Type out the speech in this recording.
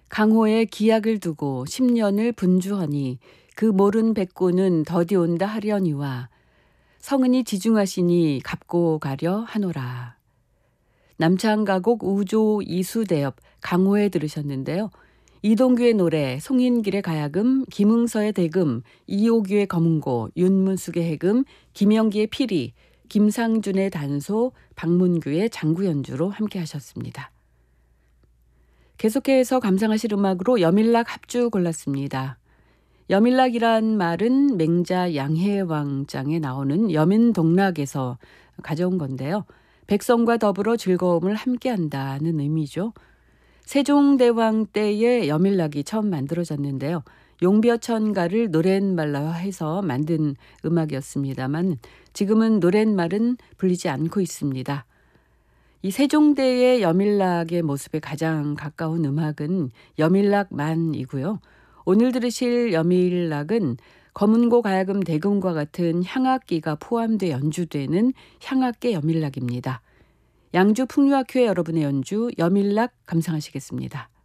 강호에 기약을 두고 10년을 분주하니 그 모른 백구는 더디 온다 하려니와 성은이 지중하시니 갚고 가려 하노라. 남창가곡 우조 이수대엽 강호에 들으셨는데요. 이동규의 노래, 송인길의 가야금, 김응서의 대금, 이호규의 검은고, 윤문숙의 해금, 김영기의 피리, 김상준의 단소, 박문규의 장구 연주로 함께 하셨습니다. 계속해서 감상하실 음악으로 여밀락 합주 골랐습니다. 여밀락이란 말은 맹자 양해왕장에 나오는 여민동락에서 가져온 건데요. 백성과 더불어 즐거움을 함께한다는 의미죠. 세종대왕 때에 여밀락이 처음 만들어졌는데요. 용벼천가를 노랫말로해서 만든 음악이었습니다만 지금은 노랫말은 불리지 않고 있습니다. 이 세종대의 여밀락의 모습에 가장 가까운 음악은 여밀락만이고요. 오늘 들으실 여밀락은 검은고 가야금 대금과 같은 향악기가 포함돼 연주되는 향악계 여밀락입니다. 양주 풍류학회 여러분의 연주 여밀락 감상하시겠습니다.